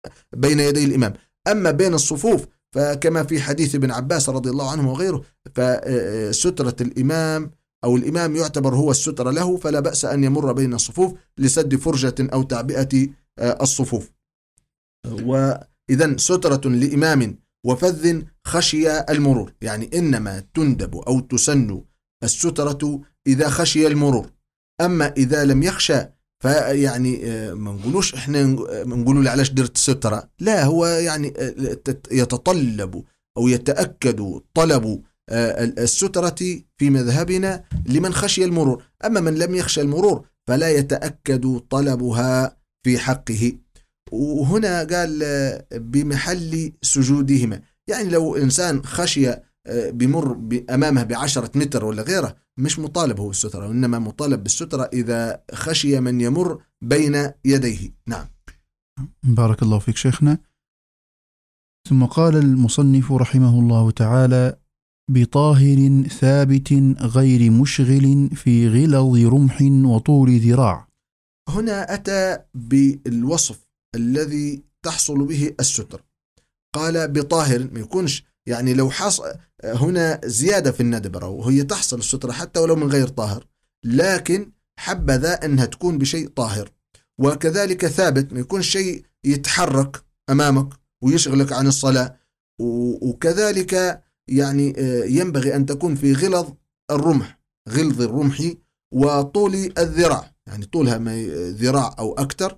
بين يدي الإمام. أما بين الصفوف فكما في حديث ابن عباس رضي الله عنه وغيره، فسترة الإمام أو الإمام يعتبر هو السترة له، فلا بأس أن يمر بين الصفوف لسد فرجة أو تعبئة الصفوف. وإذن سترة لإمام وفذ خشي المرور، يعني إنما تندب أو تسن السترة إذا خشي المرور. أما إذا لم يخشى فيعني ما نقولوش إحنا نقولوا علاش درت سترة، لا، هو يعني يتطلب أو يتأكد طلب السترة في مذهبنا لمن خشي المرور. أما من لم يخشى المرور فلا يتأكد طلبها في حقه. وهنا قال بمحل سجودهما، يعني لو إنسان خشي بمر أمامه ب10 متر ولا غيره مش مطالب هو السترة، وإنما مطالب بالسترة إذا خشي من يمر بين يديه. نعم. بارك الله فيك شيخنا. ثم قال المصنف رحمه الله تعالى: بطاهر ثابت غير مشغل في غلظ رمح وطول ذراع. هنا أتى بالوصف الذي تحصل به الستر. قال بطاهر، ما يكونش يعني لو حصل هنا زيادة في الندبرة وهي تحصل السترة حتى ولو من غير طاهر، لكن حبذا أنها تكون بشيء طاهر. وكذلك ثابت، ما يكون شيء يتحرك أمامك ويشغلك عن الصلاة. وكذلك يعني ينبغي أن تكون في غلظ الرمح، غلظ الرمح وطول الذراع، يعني طولها ذراع أو أكثر،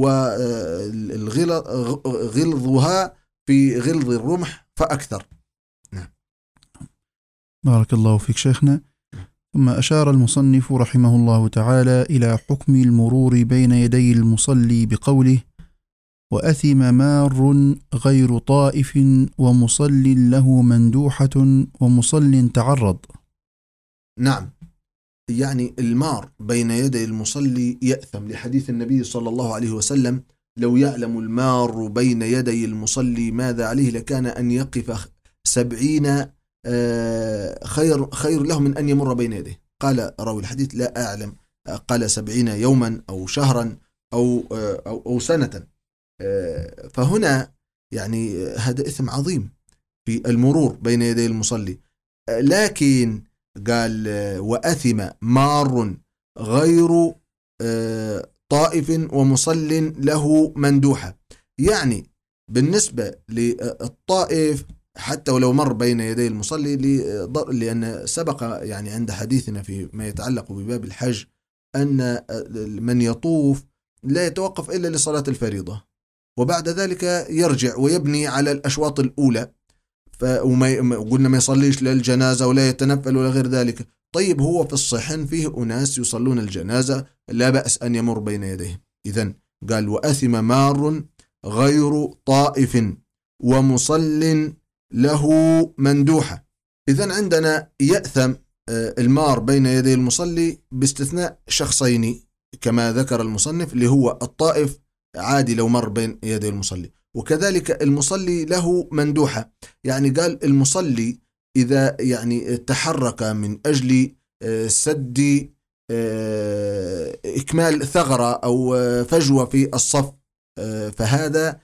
وغلظها في غلظ الرمح فأكثر. نعم. بارك الله فيك شيخنا. ثم أشار المصنف رحمه الله تعالى إلى حكم المرور بين يدي المصلي بقوله: وأثم مار غير طائف ومصل له مندوحة ومصل تعرض. نعم، يعني المار بين يدي المصلي يأثم، لحديث النبي صلى الله عليه وسلم: لو يعلم المار بين يدي المصلي ماذا عليه لكان أن يقف 70 خير له من أن يمر بين يديه. قال راوي الحديث: لا أعلم، قال 70 يوما أو شهرا أو سنة. فهنا يعني هذا إثم عظيم في المرور بين يدي المصلي. لكن قال: وأثم مار غير طائف ومصل له مندوحة، يعني بالنسبة للطائف حتى ولو مر بين يدي المصلي، لأن سبق يعني عند حديثنا في ما يتعلق بباب الحج أن من يطوف لا يتوقف إلا لصلاة الفريضة، وبعد ذلك يرجع ويبني على الأشواط الأولى، قلنا ما يصليش للجنازة ولا يتنفل ولا غير ذلك. طيب هو في الصحن فيه أناس يصلون الجنازة، لا بأس أن يمر بين يديه. إذن قال: وأثم مار غير طائف ومصل له مندوحة. إذن عندنا يأثم المار بين يدي المصلي باستثناء شخصين كما ذكر المصنف، اللي هو الطائف عادي لو مر بين يدي المصلي، وكذلك المصلي له مندوحة. يعني قال المصلي إذا يعني تحرك من أجل سد إكمال ثغرة أو فجوة في الصف، فهذا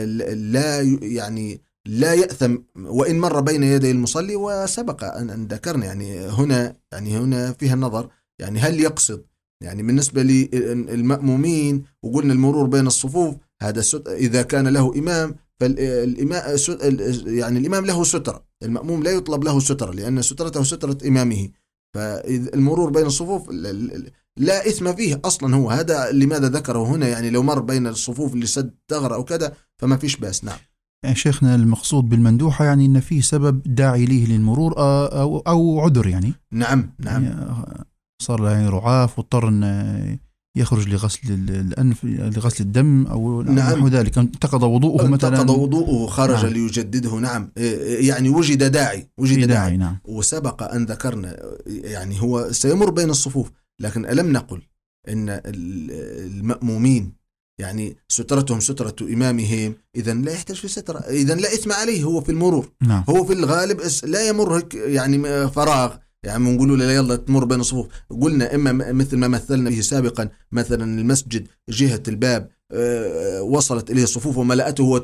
لا يأثم وإن مر بين يدي المصلي. وسبق أن ذكرنا هنا فيها النظر، يعني هل يقصد يعني بالنسبة للمأمومين وقلنا المرور بين الصفوف هذا إذا كان له إمام، فالإمام يعني الإمام له سترة، المأموم لا يطلب له سترة لأن سترته سترة إمامه. فالمرور بين الصفوف لا إثم فيه أصلا، هو هذا لماذا ذكره هنا، يعني لو مر بين الصفوف لسد ثغرة أو كذا فما فيش بأس. نعم. يعني شيخنا المقصود بالمندوحة يعني إن فيه سبب داعي ليه للمرور أو عذر يعني. نعم. يعني صار له يعني رعاف واضطر أن يخرج لغسل الأنف، لغسل الدم أو نحو ذلك، انتقض وضوءه مثلا، انتقض وضوءه خرج نعم. ليجدده. نعم، يعني وجد داعي. نعم. وسبق أن ذكرنا يعني هو سيمر بين الصفوف، لكن ألم نقل إن المأمومين يعني سترتهم سترة إمامهم، إذن لا يحتاج في سترة، إذن لا إثم عليه هو في المرور. نعم. هو في الغالب لا يمر يعني فراغ، يعني نقولوا لا يلا تمر بين الصفوف. قلنا إما مثل ما مثلنا به سابقا، مثلا المسجد جهة الباب وصلت إليه الصفوف وملأته